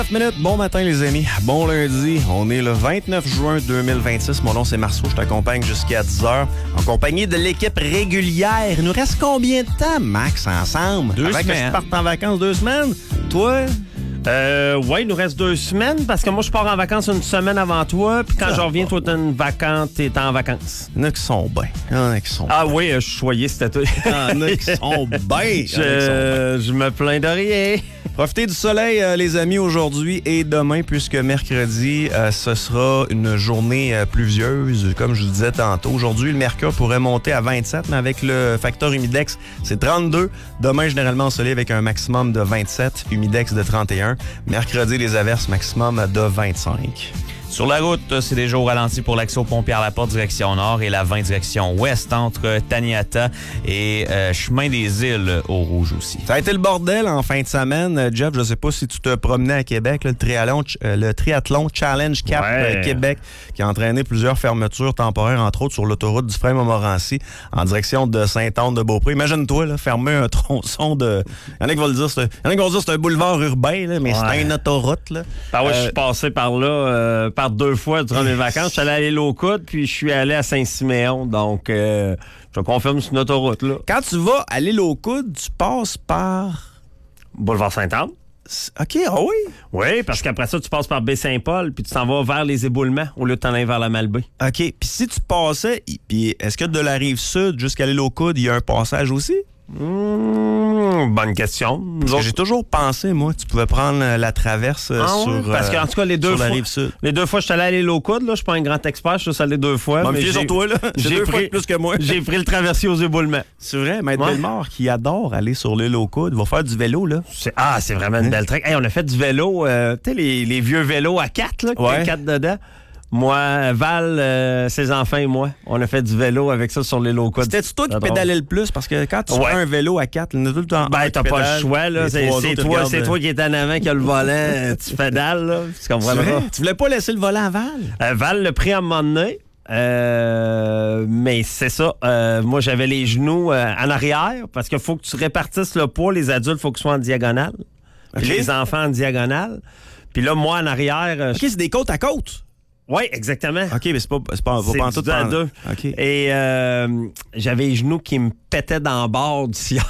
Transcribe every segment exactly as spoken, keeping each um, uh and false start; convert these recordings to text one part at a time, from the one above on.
minutes. Bon matin, les amis. Bon lundi. On est le vingt-neuf juin deux mille vingt-six. Mon nom, c'est Marceau. Je t'accompagne jusqu'à dix heures en compagnie de l'équipe régulière. Il nous reste combien de temps, Max, ensemble? Deux Avant semaines. que je parte en vacances, deux semaines? Toi? Euh, ouais, il nous reste deux semaines parce que moi, je pars en vacances une semaine avant toi. Puis quand Ah, je reviens, bon. toi, t'es une vacance, t'es en vacances. Il y en a qui sont bien. Il y en a qui sont Ah oui, euh, je suis choyé, c'était tout. Il y en a qui sont bien. Il y en a qui sont bien. Je, je me plains de rien. Profitez du soleil, euh, les amis, aujourd'hui et demain, puisque mercredi, euh, ce sera une journée euh, pluvieuse, comme je vous disais tantôt. Aujourd'hui, le mercure pourrait monter à vingt-sept, mais avec le facteur humidex, c'est trente-deux. Demain, généralement ensoleillé avec un maximum de vingt-sept, humidex de trente et un. Mercredi, les averses maximum de vingt-cinq. Sur la route, c'est déjà au ralenti pour l'accès au pont Pierre-Laporte direction nord et la vingt direction ouest entre Taniata et euh, Chemin des Îles au Rouge aussi. Ça a été le bordel en fin de semaine. Euh, Jeff, je sais pas si tu te promenais à Québec, là, le, triathlon, euh, le triathlon Challenge Cap Ouais. euh, Québec, qui a entraîné plusieurs fermetures temporaires, entre autres sur l'autoroute du Frein-Montmorency en direction de Sainte-Anne-de-Beaupré. Imagine-toi, là, fermer un tronçon de... Il y en a qui vont le dire, c'est un, il y en a qui vont dire c'est un boulevard urbain, là, mais Ouais. c'est une autoroute. Là. Ah ouais, je Euh, suis passé par là euh, par deux fois durant mes vacances. Je suis allé à l'île aux Coudes, puis je suis allé à Saint-Siméon. Donc, euh, je te confirme, c'est une autoroute, là. Quand tu vas à l'île aux Coudes, tu passes par... Boulevard Sainte-Anne. OK, ah oui? Oui, parce qu'après ça, tu passes par Baie-Saint-Paul, puis tu t'en vas vers les éboulements au lieu de t'en aller vers la Malbaie. OK, puis si tu passais, puis est-ce que de la rive sud jusqu'à l'île aux Coudes, il y a un passage aussi? Mmh, bonne question. Nous Parce que autres- j'ai toujours pensé, moi, tu pouvais prendre euh, la traverse euh, Ah sur, ouais? Parce euh, qu'en tout cas, les deux sur la fois- rive sud. Les deux fois, je suis allé à l'île aux Coudes, là. Je suis pas un grand expert, je suis allé deux fois. Va me mais fier j'ai- sur toi, là. J'ai j'ai deux fois pris- de plus que moi. J'ai pris le traversier aux éboulements. C'est vrai, Maître Ouais. Bellemare, qui adore aller sur l'île aux Coudes, va faire du vélo, là. C'est- Ah, c'est vraiment une belle trek. Hey, on a fait du vélo, euh, tu sais, les, les vieux vélos à quatre, là, qui Ouais. ont quatre dedans. Moi, Val, euh, ses enfants et moi, on a fait du vélo avec ça sur l'île aux Coudes. C'était-tu toi qui C'est drôle. pédalais le plus? Parce que quand tu Ouais. prends un vélo à quatre, il y en a tout le temps un Ben, qui t'as pas pédale, le choix, là. les C'est trois c'est autres toi, regardent, c'est euh, toi qui est en avant, qui a le volant. euh, tu pédales, là. Tu C'est comprends vrai? pas? Tu voulais pas laisser le volant à Val? Euh, Val l'a pris à un moment donné. Euh, mais c'est ça. Euh, moi, j'avais les genoux euh, en arrière parce qu'il faut que tu répartisses le poids. Les adultes, il faut qu'ils soient en diagonale. Puis OK. les enfants en diagonale. Puis là, moi, en arrière... euh, OK, c'est des côtes à côte. Oui, exactement. OK, mais c'est pas, c'est pas, va C'est pas en du tout deux à prendre. deux. OK. Et euh, j'avais les genoux qui me pétaient dans le bord du siège.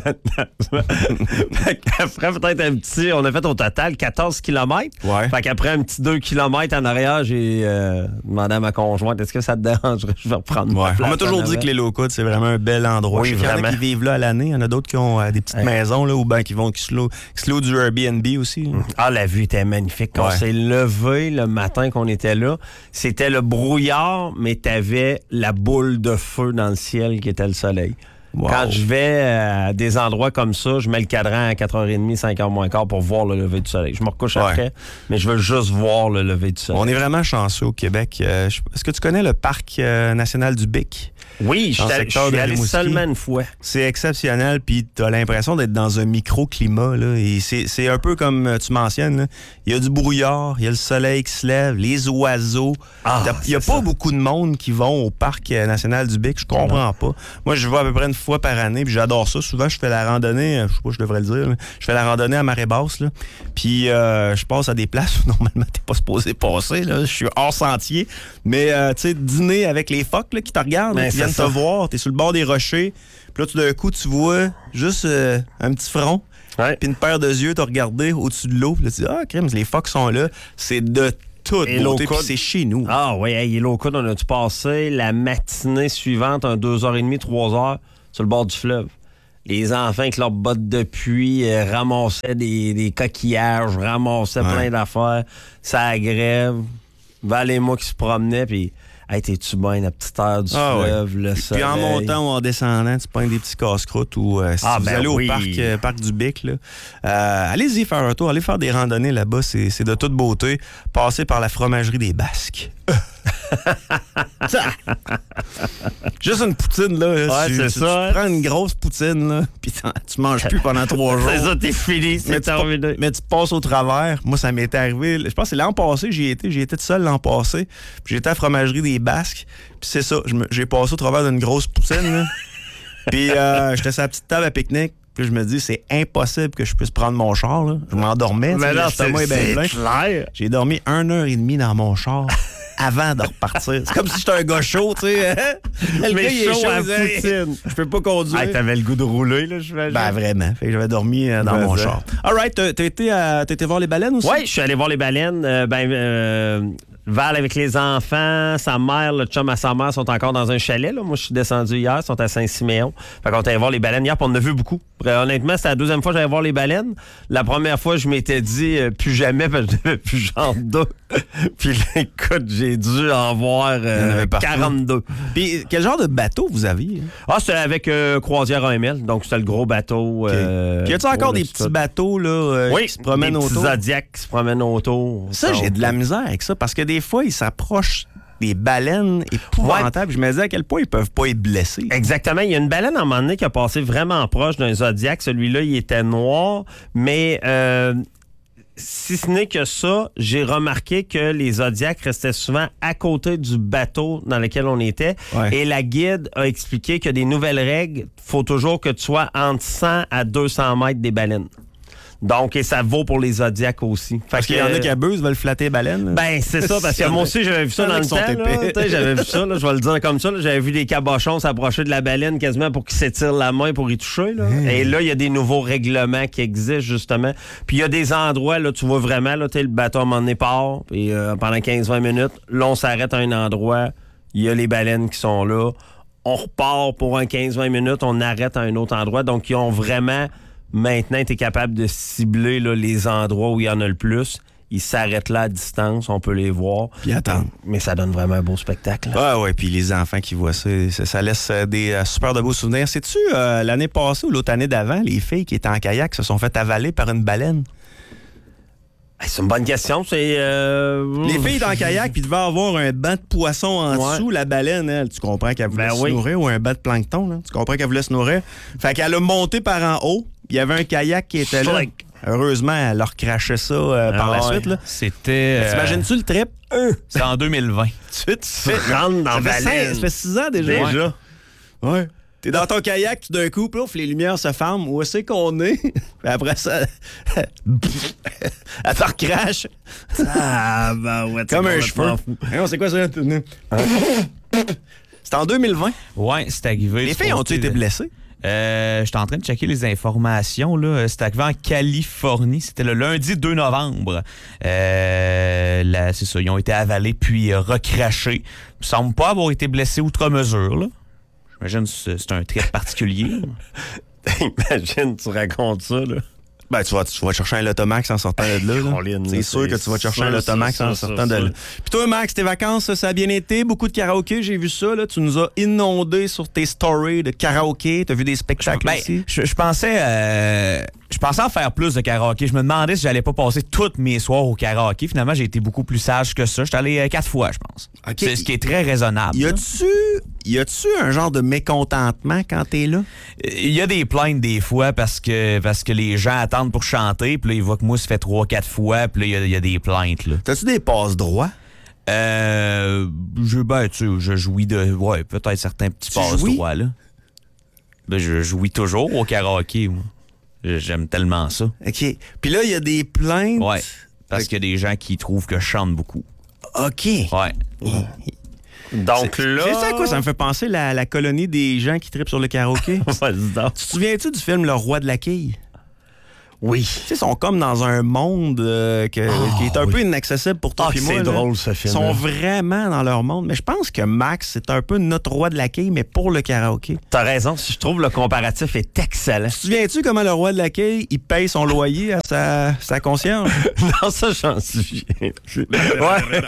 Fait qu'après, peut-être un petit... On a fait au total quatorze kilomètres. Ouais. Fait qu'après un petit deux kilomètres en arrière, j'ai euh, demandé à ma conjointe, est-ce que ça te dérangerait? Je vais reprendre ma Ouais. place On m'a toujours en dit avant. que les low coudes, c'est vraiment un bel endroit. Oui, Je sais qu'il y en a vraiment. qui vivent là à l'année. Il y en a d'autres qui ont euh, des petites Ouais. maisons, là, ou bien qui vont qui se louent, qui se louent du Airbnb aussi. Ah, la vue était magnifique. Quand Ouais. on s'est levé le matin qu'on était là, c'était le brouillard, mais t'avais la boule de feu dans le ciel qui était le soleil. Wow. Quand je vais à des endroits comme ça, je mets le cadran à quatre heures trente, cinq heures moins quart pour voir le lever du soleil. Je me recouche Ouais. après, mais je veux juste voir le lever du soleil. On est vraiment chanceux au Québec. Euh, je- Est-ce que tu connais le parc euh, national du Bic? Oui, je Dans suis le allé, je secteur suis de allé Rimouski. seulement une fois. C'est exceptionnel, puis t'as l'impression d'être dans un microclimat, là, et c'est c'est un peu comme euh, tu mentionnes, là. Il y a du brouillard, il y a le soleil qui se lève, les oiseaux. Ah, T'as- Il y a c'est pas ça. beaucoup de monde qui vont au parc euh, national du Bic, je comprends pas. Moi, je vais à peu près une fois par année, puis j'adore ça. Souvent, je fais la randonnée, euh, je sais pas, je devrais le dire, là. Je fais la randonnée à marée basse, là, puis euh, je passe à des places où normalement t'es pas supposé passer, là. Je suis hors sentier, mais euh, tu sais, dîner avec les phoques là, qui te regardent, Ben, là, qui c'est viennent ça. te voir, t'es sur le bord des rochers, puis là, tout d'un coup, tu vois juste euh, un petit front, Ouais. puis une paire de yeux t'as regardé au-dessus de l'eau, puis là, tu dis, ah, crème, les phoques sont là, c'est de toute Et beauté, l'eau puis coude. c'est chez nous. Ah oui, hey, Yellow Coude, on a-tu passé la matinée suivante, un deux heures trente, trois heures, sur le bord du fleuve. Les enfants avec leurs bottes de pluie euh, ramassaient des, des coquillages, ramassaient Ouais. plein d'affaires. Ça grève. Val et moi qui se promenaient, puis hey, t'es-tu bien la petite heure du Ah ouais. fleuve, le Puis soleil. en montant ou en descendant, tu pognes des petits casse-croûtes ou euh, si Ah, vous ben allez oui. au parc, euh, parc du Bic, là, euh, allez-y faire un tour, allez faire des randonnées là-bas, c'est c'est de toute beauté. Passez par la fromagerie des Basques. Ça. Juste une poutine, là. Ouais, tu, c'est tu- ça. Tu prends une grosse poutine, là, puis t'en- tu manges plus pendant trois jours. C'est ça, t'es fini, Mais c'est tu, terminé. mais tu passes au travers. Moi, ça m'était arrivé. Je pense que c'est l'an passé, j'y étais. J'y étais tout seul l'an passé. Puis j'étais à la fromagerie des Basques. Puis c'est ça. je me- J'ai passé au travers d'une grosse poutine. là. Puis euh, j'étais sur la petite table à pique-nique. Puis je me dis, c'est impossible que je puisse prendre mon char. Là. Je m'endormais. Mais là, c'est, bien c'est plein. clair. J'ai dormi une heure et demie dans mon char avant de repartir. C'est comme si j'étais un gars chaud, tu sais. Le Mais gars, il est chaud à il dit, poutine. Je peux pas conduire. Ah, t'avais le goût de rouler, là, je vais. Ben vraiment. Fait que j'avais dormi euh, dans Ben, mon ça. char. All right, t'as, t'as, été à- t'as été voir les baleines aussi? Oui, je suis allé voir les baleines. Euh, ben, euh, Val avec les enfants, sa mère, le chum à sa mère sont encore dans un chalet. Là. Moi, je suis descendu hier, ils sont à Saint-Siméon. Fait qu'on est allé voir les baleines hier, puis on en a vu beaucoup. Après, honnêtement, c'était la deuxième fois que j'allais voir les baleines. La première fois, je m'étais dit euh, plus jamais, parce que j'avais plus genre deux. Puis là, écoute, j'ai dû en voir Il y en euh, avait partout. quarante-deux. Puis quel genre de bateau vous aviez? hein? Ah, c'était avec euh, Croisière A M L, donc c'était le gros bateau. Euh, Puis y a-tu encore pour des le petits stock. bateaux là, euh, Oui, qui se promènent des petits autour? Zodiacs qui se promènent autour. Ça, j'ai de la misère avec ça parce que des fois, ils s'approchent des baleines épouvantables. Je me dis à quel point ils peuvent pas être blessés. Exactement. Il y a une baleine à un moment donné qui a passé vraiment proche d'un Zodiac. Celui-là, il était noir, mais euh, si ce n'est que ça, j'ai remarqué que les Zodiacs restaient souvent à côté du bateau dans lequel on était. Ouais. Et la guide a expliqué que des nouvelles règles, faut toujours que tu sois entre cent à deux cents mètres des baleines. Donc, et ça vaut pour les Zodiacs aussi. Fait Parce qu'il y en a qui abusent, veulent flatter les baleines. là. Ben, c'est ça, parce que moi aussi, j'avais vu ça dans le temps. Avec son là. épée. Tu sais, J'avais vu ça, là, je vais le dire comme ça. là. J'avais vu des cabochons s'approcher de la baleine quasiment pour qu'ils s'étirent la main pour y toucher. Là. Et là, il y a des nouveaux règlements qui existent, justement. Puis il y a des endroits, là, tu vois vraiment, là, tu sais, le bateau à un moment donné part, et euh, pendant quinze vingt minutes, là, on s'arrête à un endroit, il y a les baleines qui sont là. On repart pour un quinze vingt minutes, on arrête à un autre endroit. Donc, ils ont vraiment... Maintenant, tu es capable de cibler là, les endroits où il y en a le plus. Ils s'arrêtent là à distance, on peut les voir. Puis attendre. Mais ça donne vraiment un beau spectacle. là. Ouais, ouais, puis les enfants qui voient ça, ça, ça laisse euh, des euh, super de beaux souvenirs. Sais-tu, euh, l'année passée ou l'autre année d'avant, les filles qui étaient en kayak se sont fait avaler par une baleine? Hey, C'est une bonne question. C'est. euh, Les filles étaient en kayak, puis devaient avoir un banc de poisson en Ouais. dessous. La baleine, elle, tu comprends qu'elle voulait Ben se oui. nourrir, ou un banc de plancton, là. Tu comprends qu'elle voulait se nourrir. Fait qu'elle a monté par en haut, il y avait un kayak qui était là. Strike. Heureusement, elle leur crachait ça euh, par Ah la ouais. suite, là. C'était. euh, T'imagines-tu le trip? Euh, C'est en deux mille vingt. tu sais, Tu rentres dans ça la fait, baleine. cinq- ça fait six ans déjà. Déjà. Ouais. T'es dans ton kayak, tout d'un coup, puis ouf, les lumières se ferment. Où est-ce qu'on est? Puis après ça, elle te recrache. Ah, ben ouais. Comme un c'est cheveu. complètement fou. Hey, on sait quoi ça? C'est en deux mille vingt. Ouais, c'est arrivé. Les c'est filles pour- ont-ils été blessées? Euh, J'étais en train de checker les informations. Là. C'est arrivé en Californie. C'était le lundi deux novembre. Euh, là, c'est ça. Ils ont été avalés puis euh, recrachés. Ils ne semblent pas avoir été blessés outre mesure. Là. J'imagine que c'est c'est un trait particulier. Imagine, tu racontes ça, là. Ben, tu vas, tu vas chercher un Lotomax en sortant de là. là. Colin, C'est là, sûr que tu vas chercher ça, un Lotomax ça, en ça, sortant ça, de là. ça. Puis toi, Max, tes vacances, ça a bien été. Beaucoup de karaoké, j'ai vu ça. Là. Tu nous as inondé sur tes stories de karaoké. T'as vu des spectacles Ben, aussi? je, je pensais euh, je pensais en faire plus de karaoké. Je me demandais si j'allais pas passer toutes mes soirs au karaoké. Finalement, j'ai été beaucoup plus sage que ça. J'étais allé euh, quatre fois, je pense. OK. C'est ce qui est très raisonnable. Y là. a-tu, y a-tu un genre de mécontentement quand t'es là? Il y a des plaintes des fois parce que parce que les gens attendent pour chanter, puis là, ils voient que moi, ça fait trois, quatre fois, puis là, il y a- il y, a des plaintes, là. T'as-tu des passes-droits? Euh, je, ben, tu sais, je jouis de, ouais, peut-être certains petits Tu passe-droits, là. Ben, je jouis toujours au karaoké, moi. J'aime tellement ça. OK. Puis là, il y a des plaintes. Ouais. Parce qu'il y a des gens qui trouvent que je chante beaucoup. OK. Ouais. Donc C'est- là. C'est ça à quoi ça me fait penser, la, la colonie des gens qui tripent sur le karaoké? Vas-y donc. Tu te souviens-tu du film Le Roi de la quille? Oui. Tu sais, ils sont comme dans un monde euh, que- qui est un peu inaccessible pour toi Ah, et moi. c'est là. drôle, ce film. Ils sont vraiment dans leur monde. Mais je pense que Max, c'est un peu notre roi de la quille, mais pour le karaoké. T'as raison. Je trouve le comparatif est excellent. Tu te souviens-tu comment le roi de la quille, il paye son loyer à sa, sa concierge? Non, ça, j'en souviens. Ouais.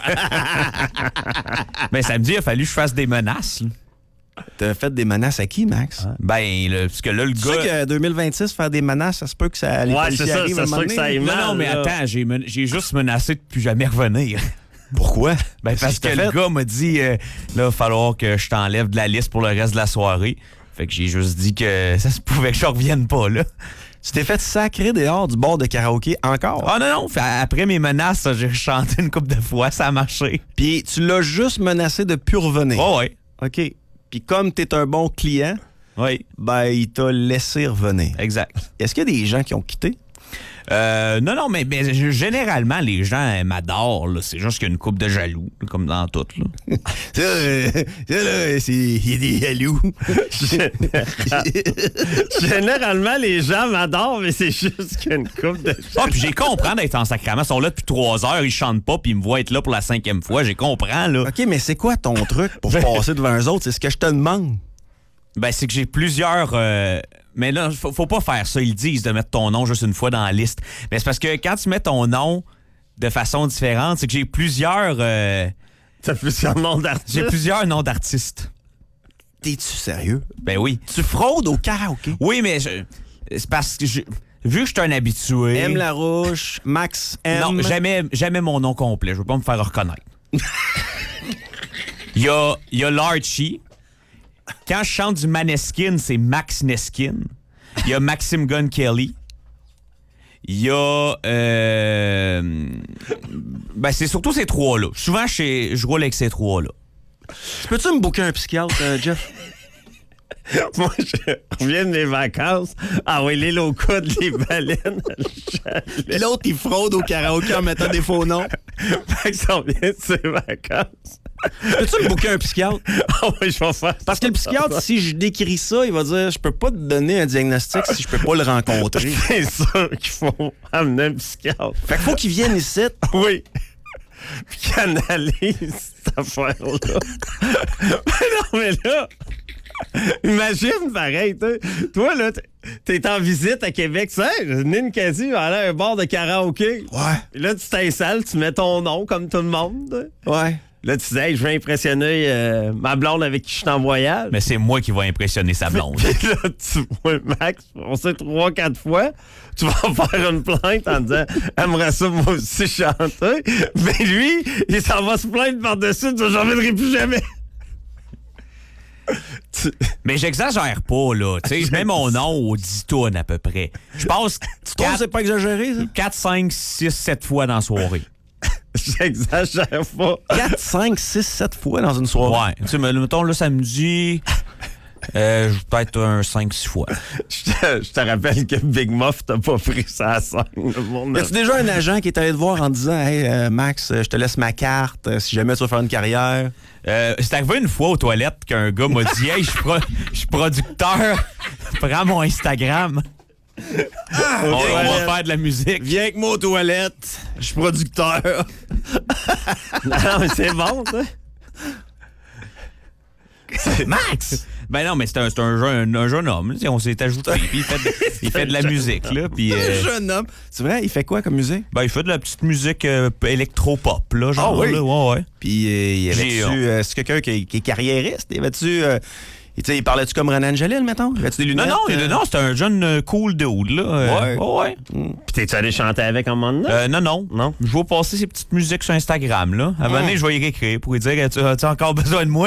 Ben, samedi, il a fallu que je fasse des menaces, là. T'as fait des menaces à qui, Max? Ben, là, parce que là, le Tu sais gars... que deux mille vingt-six, faire des menaces, ça se peut que ça, les Ouais, policiers c'est ça, arrivent ça à un se moment peut que ça donné. aille Non, mal, non, mais là. attends, j'ai men- j'ai juste menacé de plus jamais revenir. Pourquoi? Ben, parce que le gars m'a dit, euh, là, il va falloir que je t'enlève de la liste pour le reste de la soirée. Fait que j'ai juste dit que ça se pouvait que je revienne pas, là. Tu t'es fait sacrer dehors du bord de karaoké encore. Ah non, non, fait- après mes menaces, j'ai chanté une couple de fois, ça a marché. Puis tu l'as juste menacé de plus revenir. Oh ouais. OK. Puis comme t'es un bon client, Oui. ben, il t'a laissé revenir. Exact. Est-ce qu'il y a des gens qui ont quitté? Euh, non, non, mais, mais généralement, les gens euh, m'adorent. Là. C'est juste qu'il y a une couple de jaloux, là, comme dans tout. Là. Ça, euh, ça, là, c'est... Il y a des jaloux. Généralement, les gens m'adorent, mais c'est juste qu'il y a une couple de... Ah, puis j'ai compris d'être en sacrament. Ils sont là depuis trois heures, ils chantent pas, puis ils me voient être là pour la cinquième fois. J'ai compris, là. OK, mais c'est quoi ton truc pour passer devant eux autres? C'est ce que je te demande. Ben, c'est que j'ai plusieurs... Euh... Mais là, faut, faut pas faire ça. Ils disent de mettre ton nom juste une fois dans la liste. Mais c'est parce que quand tu mets ton nom de façon différente, c'est que j'ai plusieurs... Euh... T'as plusieurs noms d'artistes? J'ai plusieurs noms d'artistes. T'es-tu sérieux? Ben oui. Tu fraudes au karaoké? Oui, mais je... c'est parce que... Je... Vu que je suis un habitué... M. Larouche, Max M. Non, jamais, jamais mon nom complet. Je veux pas me faire reconnaître. Il y a, il y a l'Archie. Quand je chante du Maneskin, c'est Max Neskin. Il y a Maxime Gunn Kelly. Il y a... Euh, ben, c'est surtout ces trois-là. Souvent, je, je roule avec ces trois-là. Peux-tu me booker un psychiatre, euh, Jeff? Moi, je reviens de mes vacances. Ah oui, les locaux de les baleines. L'autre, il fraude au karaoké en mettant des faux noms. Fait que ça revient de ses vacances. Peux-tu me booker un psychiatre? Ah oui, je vais faire Parce que le psychiatre, si je décris ça, il va dire je peux pas te donner un diagnostic si je peux pas le rencontrer. C'est sûr qu'il faut amener un psychiatre. Fait qu'il faut qu'il vienne ici. Oui. Puis qu'il analyse cette affaire-là. Mais non, mais là... Imagine, pareil, toi, toi là, t'es en visite à Québec, tu sais, Ninkasi va aller à un bar de karaoké. Ouais. Et là, tu t'installes, tu mets ton nom comme tout le monde. Ouais. Là, tu dis, hey, je vais impressionner euh, ma blonde avec qui je suis en voyage. Mais c'est moi qui vais impressionner sa blonde. Puis là, tu vois Max, on sait trois, quatre fois, tu vas faire une plainte en disant, aimerais ça moi aussi chanter. Mais lui, il s'en va se plaindre par-dessus, tu j'en reviendrai plus jamais. Mais j'exagère pas, là. Tu sais, je mets mon nom aux dix tonnes à peu près. Je passe Tu trouves que c'est pas exagéré, ça? quatre, cinq, six, sept fois dans la soirée. J'exagère pas. quatre, cinq, six, sept fois dans une soirée. Ouais. Tu sais, mais mettons, là, samedi, euh, peut-être un cinq, six fois. Je te, je te rappelle que Big Muff t'a pas pris ça à scène. Le monde Y a-tu déjà un agent qui est allé te voir en disant Hey, euh, Max, je te laisse ma carte euh, si jamais tu veux faire une carrière? Euh, c'est arrivé une fois aux toilettes qu'un gars m'a dit Hey, je suis pro- je suis producteur, prends mon Instagram. Ah, on, on toilettes. va faire de la musique. Viens avec moi aux toilettes, je suis producteur. Non, mais c'est bon, ça. Max! Ben non, mais c'est un, c'est un, jeune, un jeune homme. On s'est ajouté. Puis il fait de, il fait de la musique, là. Puis, Un euh, jeune homme. C'est vrai, il fait quoi comme musique? ben, il fait de la petite musique euh, électro-pop, là. Genre, Ah oui? là. Ouais, ouais. Puis, euh, y avait-tu. J'ai- euh, c'est quelqu'un qui, qui est carriériste? Y avait-tu. Euh, tu sais, il parlait-tu comme Renan Angelil, mettons? Y avait-tu des lunettes? Non, non, euh? non, c'est un jeune euh, cool dude, là. Euh, Ouais. ouais. Puis t'es-tu allé chanter avec un moment donné? Euh, non, non. Non. Je vais passer ses petites musiques sur Instagram, là. À un moment donné, je vais y écrire pour lui dire As-tu as-tu encore besoin de moi?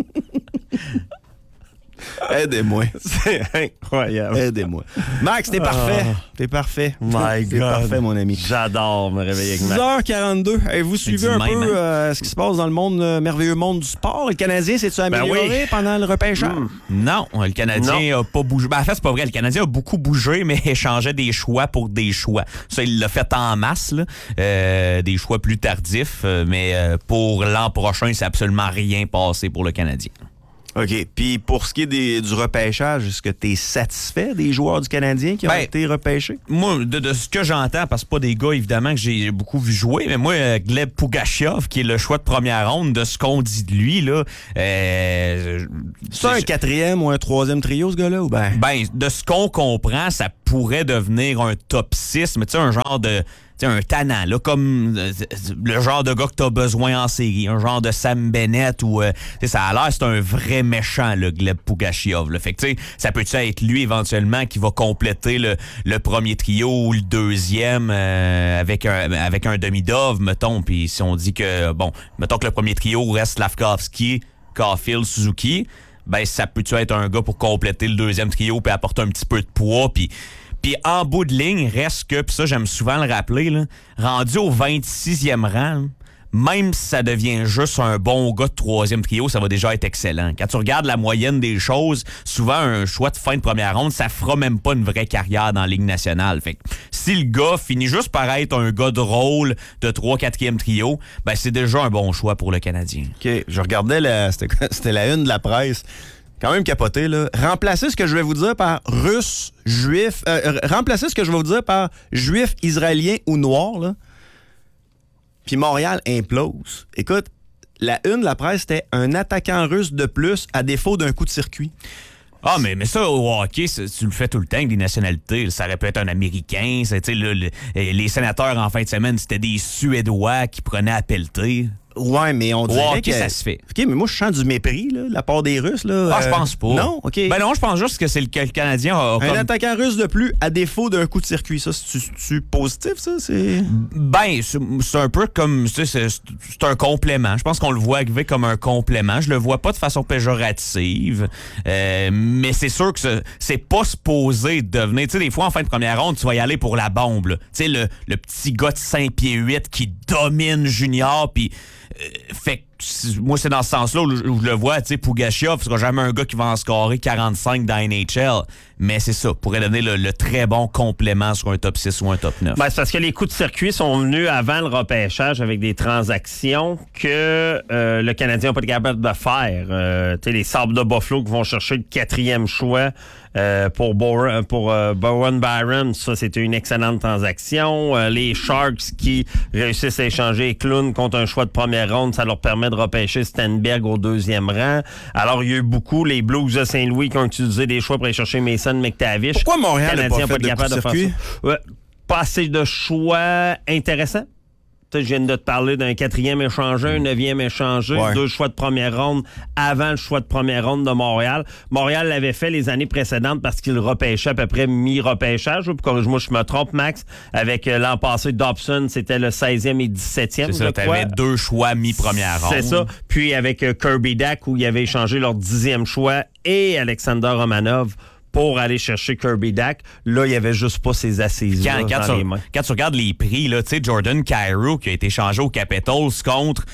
Aidez-moi. C'est incroyable. Aidez-moi. Max, t'es parfait. T'es parfait. My T'es God. parfait, mon ami. J'adore me réveiller avec six Max. heures quarante-deux. Hey, vous suivez un du même, peu hein? euh, ce qui se passe dans le monde, le merveilleux monde du sport. Le Canadien s'est-tu amélioré oui. pendant le repêchage? Mm. Non, le Canadien a pas bougé. Ben, en fait, c'est pas vrai. Le Canadien a beaucoup bougé, mais échangeait des choix pour des choix. Ça, il l'a fait en masse, là. Euh, des choix plus tardifs. euh, Mais euh, pour l'an prochain, il s'est absolument rien passé pour le Canadien. OK. Puis pour ce qui est des- du repêchage, est-ce que tu es satisfait des joueurs du Canadien qui ont Ben, été repêchés? Moi, de, de ce que j'entends, parce que c'est pas des gars, évidemment, que j'ai beaucoup vu jouer, mais moi, euh, Gleb Pugachev, qui est le choix de première ronde, de ce qu'on dit de lui, là... Euh, C'est un je- quatrième ou un troisième trio, ce gars-là, ou ben? Ben, de ce qu'on comprend, ça pourrait devenir un top six, mais tu sais, un genre de... tu sais, un tannant, là, comme euh, le genre de gars que t'as besoin en série, un genre de Sam Bennett ou... euh, tu sais, ça a l'air, c'est un vrai méchant, le Gleb Pugachev. Là. Fait que, tu sais, ça peut être lui, éventuellement, qui va compléter le, le premier trio ou le deuxième euh, avec un, avec un demi-dove, mettons. Puis si on dit que, bon, mettons que le premier trio reste Slavkovski, Caulfield, Suzuki, ben, ça peut-tu être un gars pour compléter le deuxième trio puis apporter un petit peu de poids, puis... Puis en bout de ligne, reste que, puis ça, j'aime souvent le rappeler, là, rendu au vingt-sixième rang, même si ça devient juste un bon gars de troisième trio, ça va déjà être excellent. Quand tu regardes la moyenne des choses, souvent un choix de fin de première ronde, ça fera même pas une vraie carrière dans la Ligue nationale. Fait que si le gars finit juste par être un gars de rôle de trois quatrième trio, ben c'est déjà un bon choix pour le Canadien. OK, je regardais, la, c'était, c'était la une de la presse. Quand même capoté, là. Remplacer ce que je vais vous dire par russe, juif, euh, remplacer ce que je vais vous dire par juif, israélien ou noir, là. Puis Montréal implose. Écoute, la une de la presse, c'était un attaquant russe de plus à défaut d'un coup de circuit. Ah, mais, mais ça, au hockey, ça, tu le fais tout le temps avec des nationalités. Ça aurait pu être un Américain. Ça, le, le, les sénateurs, en fin de semaine, c'était des Suédois qui prenaient à pelleter. Ouais, mais on dirait okay, que... ça se fait. OK, mais moi, je sens du mépris, là, de la part des Russes, là. Ah, euh... je pense pas. Non? OK. Ben non, je pense juste que c'est le, que le Canadien a... Un comme... attaquant russe de plus à défaut d'un coup de circuit. Ça, c'est-tu positif, ça? C'est... Ben, c'est, c'est un peu comme... C'est, c'est, c'est un complément. Je pense qu'on le voit arriver comme un complément. Je le vois pas de façon péjorative. Euh, mais c'est sûr que c'est, c'est pas supposé devenir... Tu sais, des fois, en fin de première ronde, tu vas y aller pour la bombe, tu sais, le, le petit gars de cinq pieds huit qui domine Junior, puis... Euh, fait que moi, c'est dans ce sens-là où je, où je le vois, tu sais, Pugachev, sera jamais un gars qui va en scorer quarante-cinq dans N H L. Mais c'est ça, pourrait donner le, le très bon complément sur un top six ou un top neuf. Ben, c'est parce que les coups de circuit sont venus avant le repêchage avec des transactions que euh, le Canadien n'a pas été capable de faire. Euh, tu sais, les Sabres de Buffalo qui vont chercher le quatrième choix euh, pour, Bor- pour euh, Bowen Byram, ça, c'était une excellente transaction. Euh, les Sharks qui réussissent à échanger Eklund contre un choix de première ronde, ça leur permet de repêcher Stenberg au deuxième rang. Alors, il y a eu beaucoup, les Blues de Saint-Louis qui ont utilisé des choix pour aller chercher Mason McTavish. Pourquoi Montréal n'a pas fait de coup de circuit? Ouais, pas assez de choix intéressants. Je viens de te parler d'un quatrième échangé, un neuvième échangé, ouais. deux choix de première ronde avant le choix de première ronde de Montréal. Montréal l'avait fait les années précédentes parce qu'il repêchait à peu près mi-repêchage. Corrige-moi, je me trompe, Max. Avec euh, l'an passé, Dobson, c'était le seizième et dix-septième. C'est ça, t'avais deux choix mi-première ronde. C'est ça. Puis avec euh, Kirby Dack, où il avait échangé leur dixième choix, et Alexander Romanov pour aller chercher Kirby Dack. Là, il n'y avait juste pas ces assises quand, quand, dans tu, les mains. Quand tu regardes les prix, tu sais, Jordan Kyrou qui a été échangé aux Capitals contre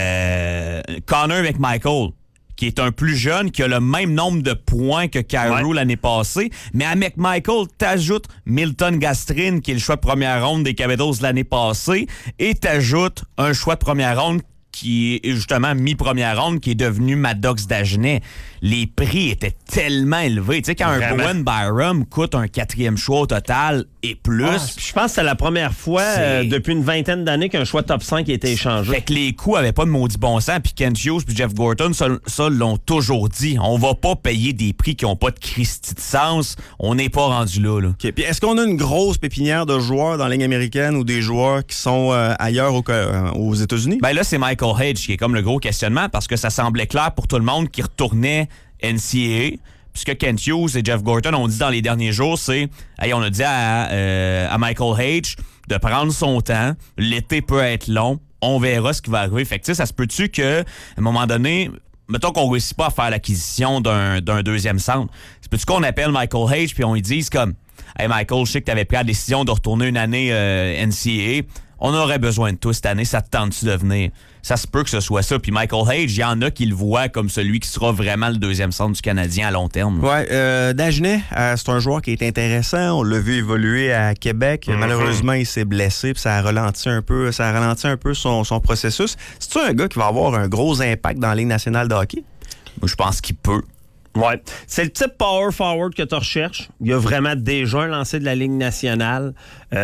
euh, Connor McMichael, qui est un plus jeune, qui a le même nombre de points que Kyrou ouais. l'année passée. Mais à McMichael, t'ajoutes Milton Gastrin, qui est le choix de première ronde des Capitals l'année passée, et t'ajoutes un choix de première ronde qui est justement mi-première ronde, qui est devenu Maddox Dagenet. Les prix étaient tellement élevés. Tu sais, quand Vraiment? un Bowen Byram coûte un quatrième choix au total et plus... Ah, je pense que c'est la première fois euh, depuis une vingtaine d'années qu'un choix top cinq a été échangé. Fait que les coûts avaient pas de maudit bon sens, puis Kent Hughes puis Jeff Gorton, ça, ça l'ont toujours dit. On va pas payer des prix qui ont pas de Christi de sens. On n'est pas rendu là. là. Okay. Puis est-ce qu'on a une grosse pépinière de joueurs dans la Ligue américaine ou des joueurs qui sont euh, ailleurs au, euh, aux États-Unis? Ben là, c'est Michael Hedge qui est comme le gros questionnement parce que ça semblait clair pour tout le monde qui retournait N C A A. Puis ce que Kent Hughes et Jeff Gorton ont dit dans les derniers jours, c'est hey, on a dit à, euh, à Michael Hedge de prendre son temps. L'été peut être long. On verra ce qui va arriver. Fait que tu sais, ça se peut-tu qu'à un moment donné, mettons qu'on ne réussit pas à faire l'acquisition d'un, d'un deuxième centre. Ça se peut-tu qu'on appelle Michael Hedge puis on lui dise comme hey Michael, je sais que tu avais pris la décision de retourner une année euh, N C A A. On aurait besoin de toi cette année, ça te tente-tu de venir? Ça se peut que ce soit ça. Puis Michael Hedge, il y en a qui le voient comme celui qui sera vraiment le deuxième centre du Canadien à long terme. Oui, euh, Dagenet, euh, c'est un joueur qui est intéressant. On l'a vu évoluer à Québec. Mm-hmm. Malheureusement, il s'est blessé, puis ça a ralenti un peu, ça a ralenti un peu son, son processus. C'est-tu un gars qui va avoir un gros impact dans la Ligue nationale de hockey? Moi, je pense qu'il peut. Ouais. C'est le type power forward que tu recherches. Il y a vraiment déjà un lancé de la Ligue nationale.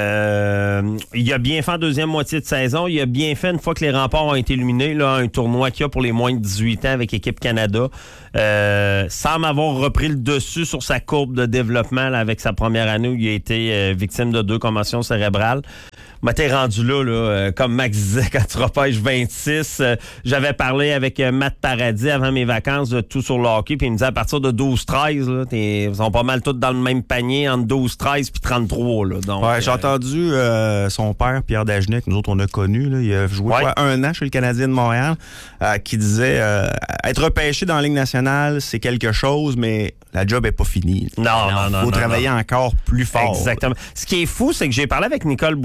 Euh, il a bien fait en deuxième moitié de saison. Il a bien fait une fois que les remparts ont été illuminés. Là, un tournoi qu'il y a pour les moins de dix-huit ans avec Équipe Canada. Euh, semble avoir repris le dessus sur sa courbe de développement là, avec sa première année où il a été euh, victime de deux commotions cérébrales. Mais t'es rendu là, là euh, comme Max disait, quand tu repêches vingt-six. Euh, j'avais parlé avec euh, Matt Paradis avant mes vacances de tout sur le hockey, puis il me disait à partir de douze treize, là, ils sont pas mal tous dans le même panier, entre douze treize puis trente-trois. Là, donc, ouais, j'ai euh, entendu euh, son père, Pierre Dagenet, que nous autres on a connu, là, il a joué ouais. quoi, un an chez le Canadien de Montréal, euh, qui disait euh, être repêché dans la Ligue nationale, c'est quelque chose, mais la job est pas finie. Non, non, non. Il faut non, travailler non. encore plus fort. Exactement. Ce qui est fou, c'est que j'ai parlé avec Nicole Bouchard des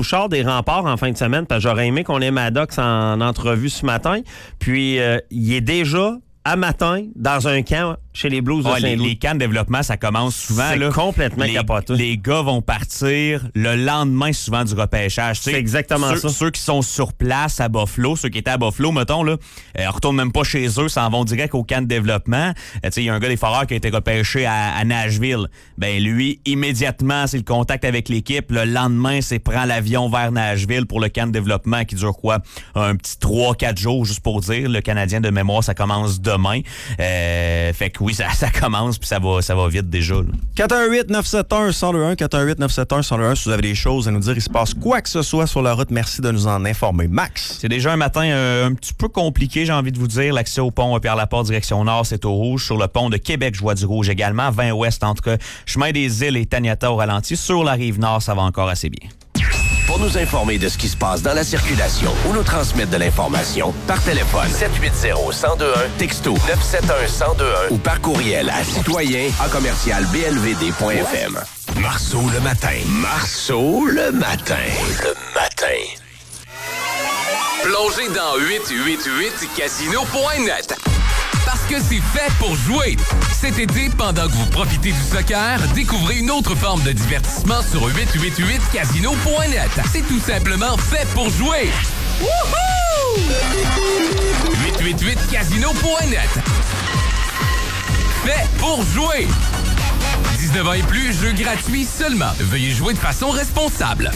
remparts en fin de semaine, parce que j'aurais aimé qu'on ait Maddox en entrevue ce matin. Puis, euh, il est déjà à matin dans un camp chez les Blues ouais, de Saint-Louis. Les, les camps de développement, ça commence souvent. C'est là, complètement les, capoté. Les gars vont partir le lendemain souvent du repêchage. C'est exactement ceux, ça. Ceux qui sont sur place à Buffalo, ceux qui étaient à Buffalo, mettons, là, euh, retournent même pas chez eux, s'en vont direct au camp de développement. Euh, il y a un gars des Foreurs qui a été repêché à, à Nashville. Ben lui, immédiatement, c'est le contact avec l'équipe. Le lendemain, c'est prend l'avion vers Nashville pour le camp de développement qui dure quoi? Un petit trois quatre jours, juste pour dire. Le Canadien de mémoire, ça commence demain. Euh, fait que oui, ça, ça commence puis ça va, ça va vite déjà. quatre un huit neuf sept un un zéro un, quatre un huit neuf sept un un zéro un, si vous avez des choses à nous dire, il se passe quoi que ce soit sur la route, merci de nous en informer. Max? C'est déjà un matin euh, un petit peu compliqué, j'ai envie de vous dire. L'accès au pont Pierre-Laporte, direction nord, c'est au rouge. Sur le pont de Québec-Joie-du-Rouge également, vingt ouest entre Chemin des Îles et Taniata au ralenti. Sur la rive nord, ça va encore assez bien. Pour nous informer de ce qui se passe dans la circulation ou nous transmettre de l'information, par téléphone sept huit zéro un zéro deux un, texto neuf sept un un zéro deux un ou par courriel à citoyen à commercial b l v d point f m. Marceau le matin. Marceau le matin. Le matin. Plongez dans huit huit huit casino point net. Parce que c'est fait pour jouer. Cet été, pendant que vous profitez du soccer, découvrez une autre forme de divertissement sur huit huit huit casino point net. C'est tout simplement fait pour jouer. Wouhou! huit huit huit casino point net. Fait pour jouer. dix-neuf ans et plus, jeu gratuit seulement. Veuillez jouer de façon responsable.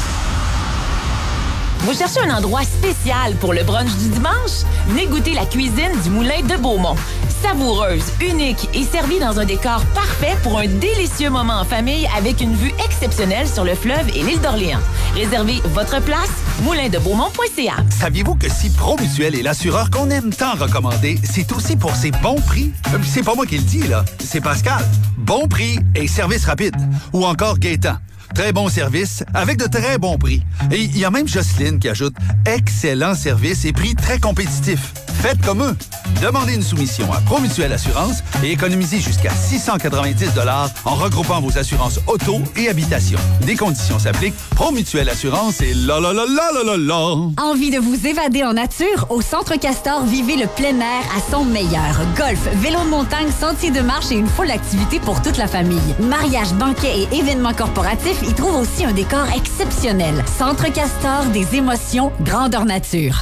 Vous cherchez un endroit spécial pour le brunch du dimanche? Venez goûter la cuisine du Moulin de Beaumont. Savoureuse, unique et servie dans un décor parfait pour un délicieux moment en famille avec une vue exceptionnelle sur le fleuve et l'île d'Orléans. Réservez votre place, moulin de beaumont point c a. Saviez-vous que si Promutuel est l'assureur qu'on aime tant recommander, c'est aussi pour ses bons prix? C'est pas moi qui le dis, là. C'est Pascal. Bon prix et service rapide. Ou encore Gaétan. Très bon service, avec de très bons prix. Et il y a même Jocelyne qui ajoute « Excellent service et prix très compétitifs ». Faites comme eux. Demandez une soumission à Promutuel Assurance et économisez jusqu'à six cent quatre-vingt-dix dollars en regroupant vos assurances auto et habitation. Des conditions s'appliquent. Promutuel Assurance et la la la la la la la. Envie de vous évader en nature? Au Centre Castor, vivez le plein air à son meilleur. Golf, vélo de montagne, sentiers de marche et une foule d'activités pour toute la famille. Mariage, banquets et événements corporatifs y trouvent aussi un décor exceptionnel. Centre Castor, des émotions, grandeur nature.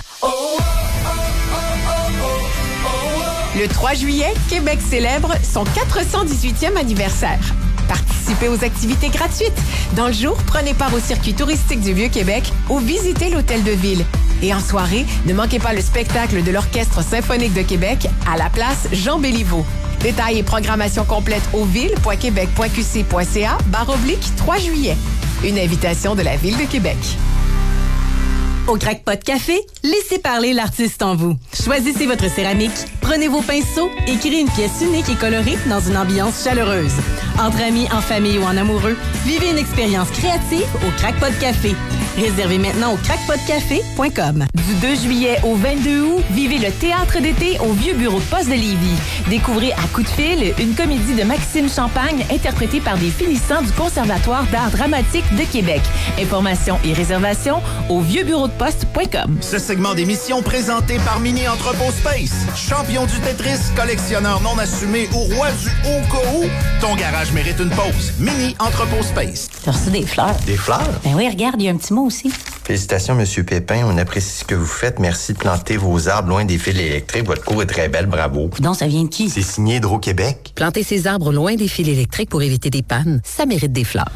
Le trois juillet, Québec célèbre son quatre cent dix-huitième anniversaire. Participez aux activités gratuites. Dans le jour, prenez part au circuit touristique du Vieux-Québec ou visitez l'Hôtel de Ville. Et en soirée, ne manquez pas le spectacle de l'Orchestre symphonique de Québec à la place Jean Béliveau. Détails et programmation complète au ville point québec point q c point c a barre oblique trois juillet. Une invitation de la Ville de Québec. Au Crackpot Café, laissez parler l'artiste en vous. Choisissez votre céramique, prenez vos pinceaux et créez une pièce unique et colorée dans une ambiance chaleureuse. Entre amis, en famille ou en amoureux, vivez une expérience créative au Crackpot Café. Réservez maintenant au crackpot café point com. Du deux juillet au vingt-deux août, vivez le théâtre d'été au vieux bureau de poste de Lévis. Découvrez à coup de fil une comédie de Maxime Champagne interprétée par des finissants du Conservatoire d'art dramatique de Québec. Informations et réservations au vieux bureau de poste point com. Ce segment d'émission présenté par Mini Entrepôt Space. Champion du Tetris, collectionneur non assumé ou roi du haut cas où, ton garage mérite une pause. Mini Entrepôt Space. T'as reçu des fleurs. Des fleurs? Ben oui, regarde, il y a un petit mot aussi. Félicitations, Monsieur Pépin. On apprécie ce que vous faites. Merci de planter vos arbres loin des fils électriques. Votre cour est très belle. Bravo. Donc, ça vient de qui? C'est signé Hydro-Québec. Planter ses arbres loin des fils électriques pour éviter des pannes, ça mérite des fleurs.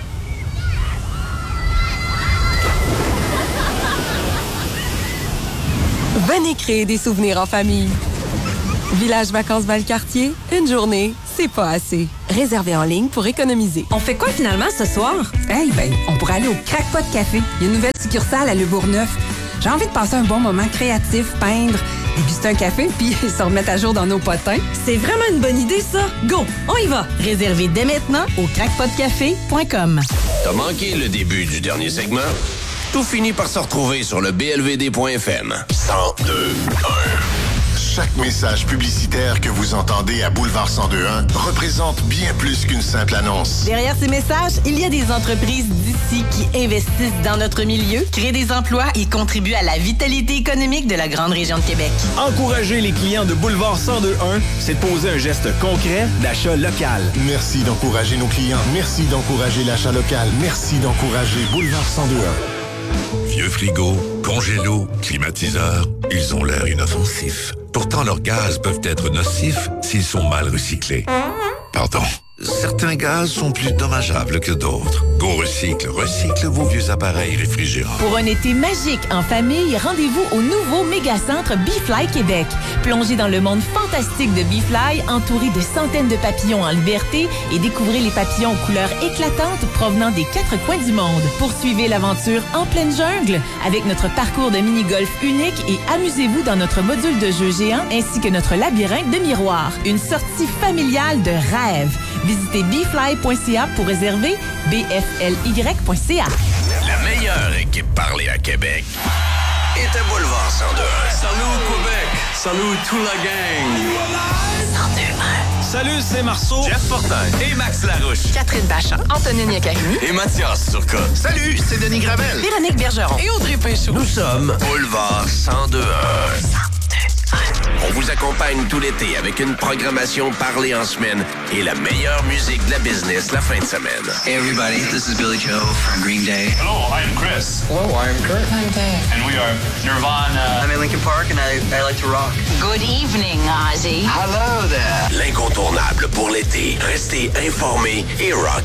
Venez créer des souvenirs en famille. Village Vacances Valcartier, une journée, c'est pas assez. Réservez en ligne pour économiser. On fait quoi finalement ce soir? Eh hey, ben, on pourrait aller au Crackpot Café. Il y a une nouvelle succursale à Le Bourgneuf. J'ai envie de passer un bon moment créatif, peindre, déguster un café, puis se remettre à jour dans nos potins. C'est vraiment une bonne idée, ça! Go! On y va! Réservez dès maintenant au crackpot café point com. T'as manqué le début du dernier segment? Tout finit par se retrouver sur le b l v d point f m. cent deux un Chaque message publicitaire que vous entendez à Boulevard cent deux point un représente bien plus qu'une simple annonce. Derrière ces messages, il y a des entreprises d'ici qui investissent dans notre milieu, créent des emplois et contribuent à la vitalité économique de la grande région de Québec. Encourager les clients de Boulevard cent deux point un, c'est de poser un geste concret d'achat local. Merci d'encourager nos clients. Merci d'encourager l'achat local. Merci d'encourager Boulevard cent deux point un. Vieux frigo, congélo, climatiseur, ils ont l'air inoffensifs. Pourtant, leurs gaz peuvent être nocifs s'ils sont mal recyclés. Pardon. Certains gaz sont plus dommageables que d'autres. Go Recycle, recycle vos vieux appareils réfrigérants. Pour un été magique en famille, rendez-vous au nouveau méga-centre Bee-Fly Québec. Plongez dans le monde fantastique de Bee-Fly, entouré de centaines de papillons en liberté et découvrez les papillons aux couleurs éclatantes provenant des quatre coins du monde. Poursuivez l'aventure en pleine jungle avec notre parcours de mini-golf unique et amusez-vous dans notre module de jeu géant ainsi que notre labyrinthe de miroirs. Une sortie familiale de rêve. Visitez beefly point c a pour réserver, b f l y point c a. La meilleure équipe parlée à Québec est à Boulevard cent deux point un. Salut Québec! Salut toute la gang! cent deux point un. Salut, c'est Marceau, Jeff Fortin et Max Larouche. Catherine Bachand, Antonine Niacarimi et Mathias Turcotte. Salut, c'est Denis Gravel. Véronique Bergeron et Audrey Péchaud. Nous sommes Boulevard cent deux point un. On vous accompagne tout l'été avec une programmation parlée en semaine et la meilleure musique de la business la fin de semaine. Hey everybody, this is Billy Joe from Green Day. Hello, I'm Chris. Hello, I'm Kurt. I'm Dave. And we are Nirvana. I'm in Lincoln Park and I, I like to rock. Good evening, Ozzy. Hello there. L'incontournable pour l'été. Restez informés et rock.